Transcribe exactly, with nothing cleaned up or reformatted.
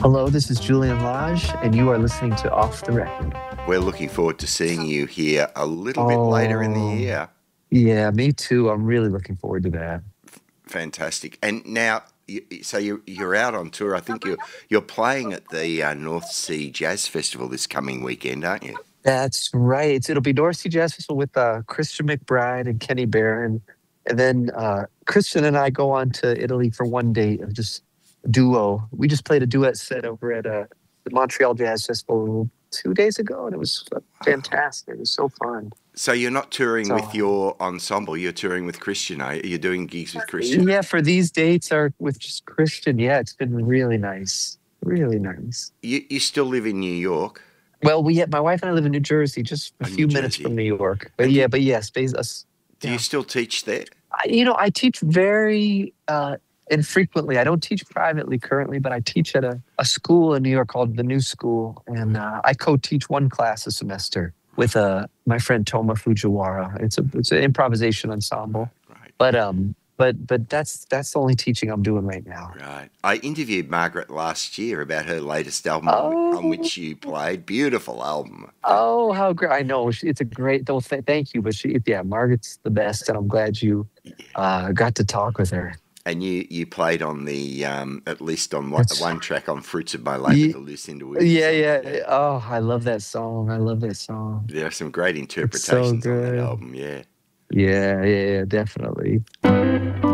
Hello, this is Julian Lage, and you are listening to Off the Record. We're looking forward to seeing you here a little bit Oh, later in the year. Yeah, me too. I'm really looking forward to that. Fantastic. And now, you, so you're, you're out on tour. I think you're, you're playing at the uh, North Sea Jazz Festival this coming weekend, aren't you? That's right. It'll be North Sea Jazz Festival with uh, Christian McBride and Kenny Barron. And then uh, Christian and I go on to Italy for one day of just duo. We just played a duet set over at uh, the Montreal Jazz Festival two days ago, and it was fantastic. It was so fun. So you're not touring So, with your ensemble, you're touring with Christian, are you? You're doing gigs with Christian? yeah, for these dates are with just Christian. Yeah, it's been really nice. Really nice. You, you still live in New York? Well, we my wife and I live in New Jersey, just a Oh, few New minutes Jersey. from New York. But And do- yeah, but yes, bas- us. Do Yeah. you still teach there? I, you know, I teach very uh, infrequently. I don't teach privately currently, but I teach at a, a school in New York called the New School, and uh, I co-teach one class a semester with uh, my friend Toma Fujiwara. It's a it's an improvisation ensemble, Right. but um, but but that's that's the only teaching I'm doing right now. Right. I interviewed Margaret last year about her latest album on, whi- on Oh, which you played. Beautiful album. oh, how great! I know she- it's a great. Well, th- thank you, but she, yeah, Margaret's the best, and I'm glad you uh, got to talk with her. And you, you played on the, um, at least on one, That's one track on Fruits of My Labor, Ye- the Lucinda Williams Yeah, song. yeah. Oh, I love that song. I love that song. There are some great It's so interpretations on that good. album, yeah. Yeah, yeah, yeah, definitely.